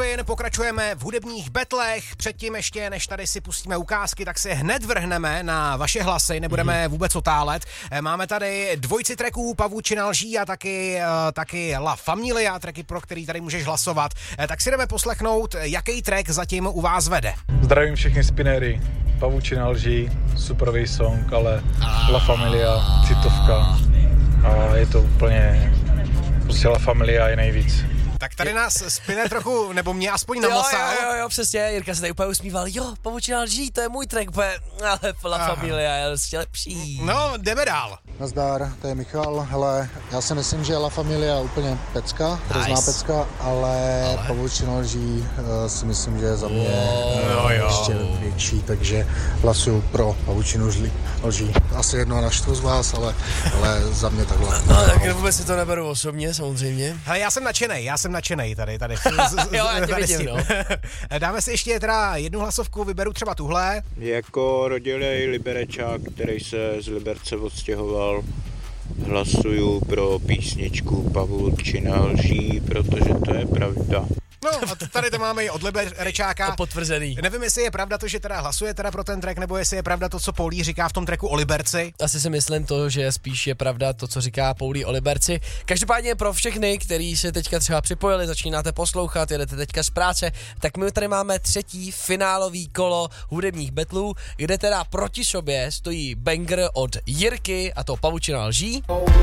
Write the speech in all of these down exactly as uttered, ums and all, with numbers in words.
Win, pokračujeme v hudebních betlech. Předtím ještě, než tady si pustíme ukázky, tak se hned vrhneme na vaše hlasy, nebudeme mm-hmm. vůbec otálet. Máme tady dvojici tracků Pavučina lží a taky, taky La Familia, tracky, pro který tady můžeš hlasovat. Tak si jdeme poslechnout, jaký track zatím u vás vede. Zdravím všechny spinery. Pavučina lží, superový song, ale La Familia, citovka. A je to úplně, prostě La Familia je nejvíc. Tak tady nás Spinner trochu, nebo mě aspoň namosal. Jo, jo, jo, přesně, Jirka se tady úplně usmíval, jo, Pavučina lží, to je můj track, úplně, ale La Familia je prostě lepší. No, jdeme dál. Nazdar, to je Michal, hele, já si myslím, že La Familia je úplně pecka, hrozná nice. pecka, ale, ale... Pavučina lží uh, si myslím, že je za mě oh, uh, ještě větší, takže hlasuju pro Pavučinu lží. Asi jedno na štvu z vás, ale, ale za mě takhle. No, tak vůbec si to neberu osobně, samozřejmě. Hele, já jsem nadšenej, já jsem nadšenej tady, tady. Jo, já tě vidím, no. Dáme si ještě teda jednu hlasovku, vyberu třeba tuhle. Jako rodilej liberečák, který se z Liberce odstěhoval, hlasuju pro písničku Pavučina lží, protože to je pravda. No a tady to máme i od Liberečáka. Potvrzený. Nevím, jestli je pravda to, že teda hlasuje teda pro ten track, nebo jestli je pravda to, co Poulí říká v tom tracku o Liberci. Asi si myslím to, že spíš je pravda to, co říká Poulí o Liberci. Každopádně pro všechny, kteří se teďka třeba připojili, začínáte poslouchat, jedete teďka z práce, tak my tady máme třetí finálový kolo hudebních betlů, kde teda proti sobě stojí banger od Jirky, a to Pavučina lží.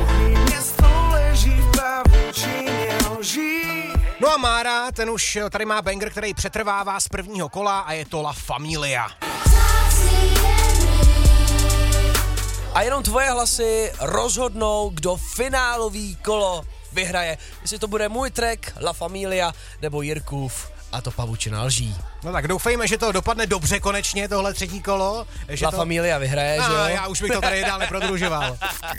No a Mára, ten už tady má banger, který přetrvává z prvního kola a je to La Familia. A jenom tvoje hlasy rozhodnou, kdo finálový kolo vyhraje. Jestli to bude můj track La Familia nebo Jirkův, a to Pavučina lží. No tak doufejme, že to dopadne dobře konečně, tohle třetí kolo. Že La to... Familia vyhraje, a, že jo? Já už bych to tady dál neprodlužoval.